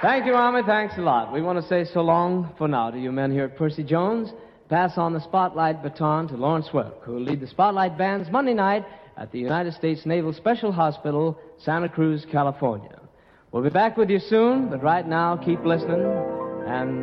Thank you, Army. Thanks a lot. We want to say so long for now to you men here at Percy Jones. Pass on the spotlight baton to Lawrence Welk, who will lead the spotlight bands Monday night at the United States Naval Special Hospital, Santa Cruz, California. We'll be back with you soon, but right now, keep listening and